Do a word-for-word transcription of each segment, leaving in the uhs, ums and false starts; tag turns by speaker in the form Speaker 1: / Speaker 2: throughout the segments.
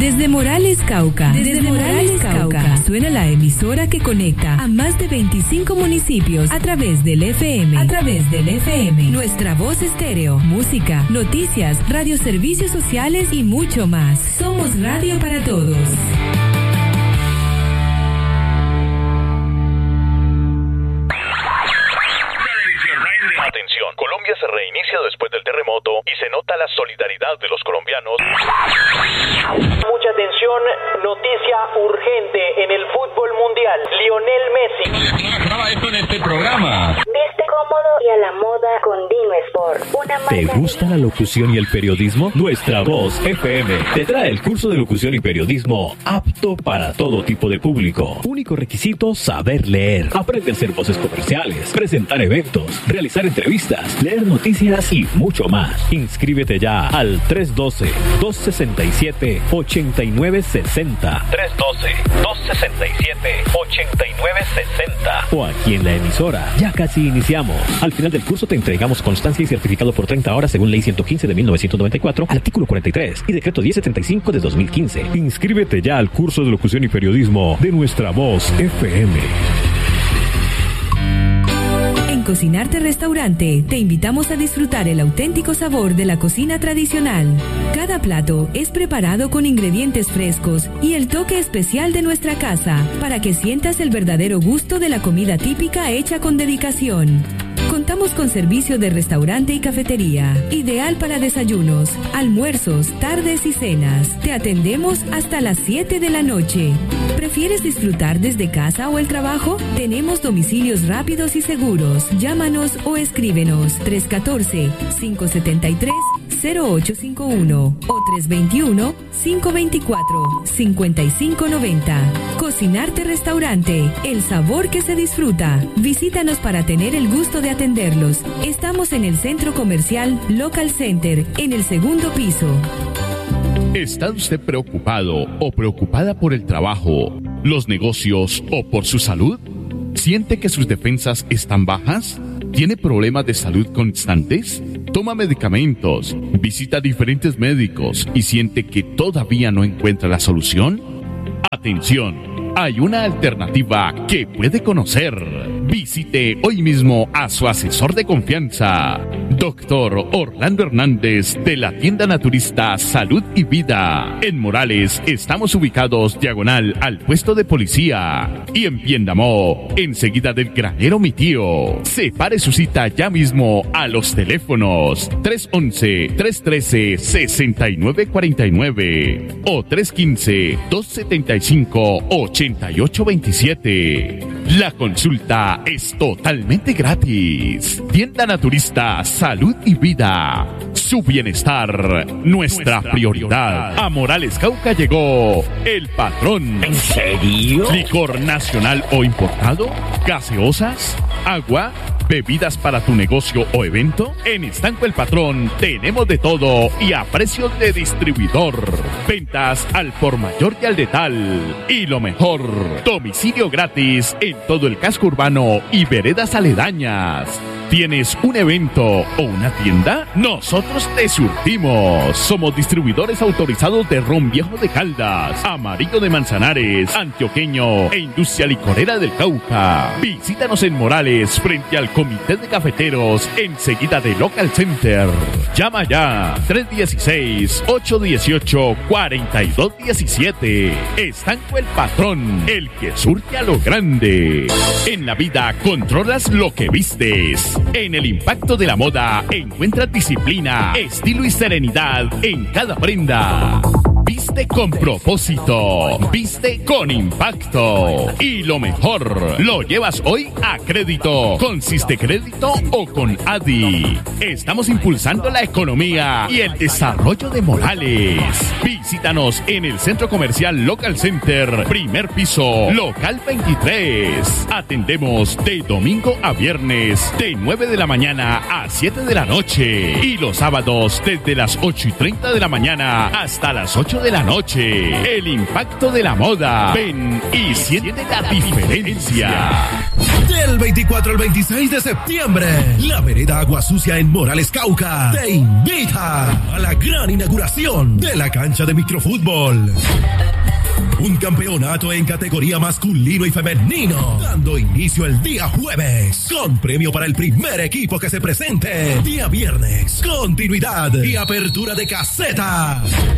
Speaker 1: Desde Morales, Cauca. Desde, Desde Morales, Cauca. Cauca. Suena la emisora que conecta a más de veinticinco municipios a través del F M. A través del F M. Nuestra voz estéreo, música, noticias, radioservicios sociales y mucho más. Somos radio para todos.
Speaker 2: Atención, Colombia se reinicia después del terremoto y se nota la solidaridad de los colombianos.
Speaker 3: Mucha atención, noticia urgente en el fútbol mundial. Lionel Messi.
Speaker 4: Graba esto en este programa.
Speaker 5: Viste cómodo y a la moda con Dino Sport. Una marca.
Speaker 6: ¿Te gusta la locución y el periodismo? Nuestra Voz F M te trae el curso de locución y periodismo apto para todo tipo de público. Único requisito, saber leer. Aprende a hacer voces comerciales, presentar eventos, realizar entrevistas, leer noticias y mucho más. Inscríbete ya al tres uno dos, dos seis siete, ocho nueve seis cero.
Speaker 2: tres uno dos, dos seis siete, ocho nueve seis cero.
Speaker 6: O aquí en la emisora. Ya casi iniciamos. Al final del curso te entregamos constancia y certificado por treinta horas según Ley ciento quince de mil novecientos noventa y cuatro, artículo cuarenta y tres y Decreto diez setenta y cinco de dos mil quince. Inscríbete ya al curso de locución y periodismo de Nuestra Voz F M.
Speaker 1: Cocinarte Restaurante, te invitamos a disfrutar el auténtico sabor de la cocina tradicional. Cada plato es preparado con ingredientes frescos y el toque especial de nuestra casa, para que sientas el verdadero gusto de la comida típica hecha con dedicación. Contamos con servicio de restaurante y cafetería, ideal para desayunos, almuerzos, tardes y cenas. Te atendemos hasta las siete de la noche. ¿Prefieres disfrutar desde casa o el trabajo? Tenemos domicilios rápidos y seguros. Llámanos o escríbenos tres uno cuatro, cinco siete tres, cero ocho cinco uno o tres dos uno, cinco dos cuatro, cinco cinco nueve cero. Cocinarte Restaurante, el sabor que se disfruta. Visítanos para tener el gusto de atenderlos. Estamos en el Centro Comercial Local Center, en el segundo piso.
Speaker 4: ¿Está usted preocupado o preocupada por el trabajo, los negocios o por su salud? ¿Siente que sus defensas están bajas? ¿Tiene problemas de salud constantes? ¿Toma medicamentos? ¿Visita diferentes médicos y siente que todavía no encuentra la solución? ¡Atención! Hay una alternativa que puede conocer. Visite hoy mismo a su asesor de confianza, doctor Orlando Hernández, de la tienda naturista Salud y Vida. En Morales estamos ubicados diagonal al puesto de policía. Y en Piendamó, enseguida del granero Mi Tío. Separe su cita ya mismo a los teléfonos tres once, tres trece, sesenta y nueve cuarenta y nueve o tres quince, dos setenta y cinco, ochenta y ocho veintisiete. La consulta es totalmente gratis. Tienda Naturista Salud y Vida. Su bienestar, nuestra prioridad. A Morales, Cauca llegó el patrón.
Speaker 6: ¿En serio?
Speaker 4: Licor nacional o importado, gaseosas, agua, bebidas para tu negocio o evento. En Estanco El Patrón tenemos de todo y a precio de distribuidor. Ventas al por mayor y al detal. Y lo mejor, domicilio gratis en todo el casco urbano y veredas aledañas. ¿Tienes un evento o una tienda? Nosotros te surtimos. Somos distribuidores autorizados de Ron Viejo de Caldas, Amarillo de Manzanares, Antioqueño e Industria Licorera del Cauca. Visítanos en Morales frente al Comité de Cafeteros, enseguida de Local Center. Llama ya tres uno seis, ocho uno ocho, cuatro dos uno siete. Estanco El Patrón, el que surte a lo grande. En la vida controlas lo que vistes. En el impacto de la moda encuentras disciplina, estilo y serenidad en cada prenda. Viste con propósito, viste con impacto. Y lo mejor, lo llevas hoy a crédito, con Siste Crédito o con Adi. Estamos impulsando la economía y el desarrollo de Morales. Visítanos en el Centro Comercial Local Center, primer piso, local veintitrés. Atendemos de domingo a viernes, de nueve de la mañana a siete de la noche. Y los sábados desde las ocho y treinta de la mañana hasta las ocho de la noche. El impacto de la moda. Ven y siente la diferencia.
Speaker 7: Del veinticuatro al veintiséis de septiembre, la vereda Agua Sucia en Morales, Cauca, te invita a la gran inauguración de la cancha de microfútbol. Un campeonato en categoría masculino y femenino, dando inicio el día jueves, con premio para el primer equipo que se presente. Día viernes, continuidad y apertura de caseta.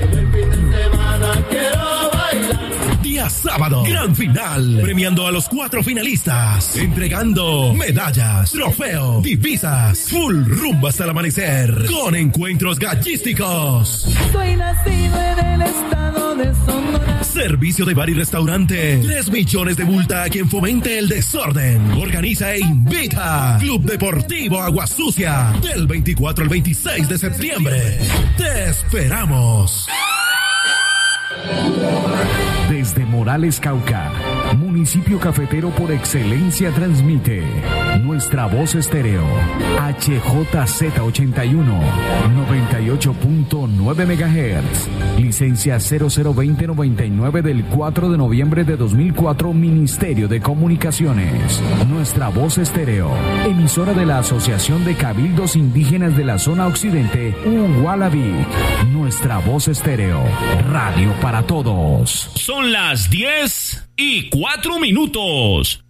Speaker 7: Día sábado, gran final, premiando a los cuatro finalistas, entregando medallas, trofeo, divisas, full rumbo hasta el amanecer, con encuentros gallísticos.
Speaker 8: Soy nacido en el estado de Sonora.
Speaker 7: Servicio de bar y restaurante, tres millones de multa a quien fomente el desorden. Organiza e invita Club Deportivo Agua Sucia, del veinticuatro al veintiséis de septiembre. Te esperamos.
Speaker 9: Desde Morales, Cauca, municipio cafetero por excelencia, transmite Nuestra Voz Estéreo, H J Z ochenta y uno, noventa y ocho punto nueve megahertz, licencia cero cero veinte noventa y nueve del cuatro de noviembre de dos mil cuatro, Ministerio de Comunicaciones. Nuestra Voz Estéreo, emisora de la Asociación de Cabildos Indígenas de la Zona Occidente, Ugualaví. Nuestra Voz Estéreo, radio para todos.
Speaker 10: Son las diez y cuatro minutos.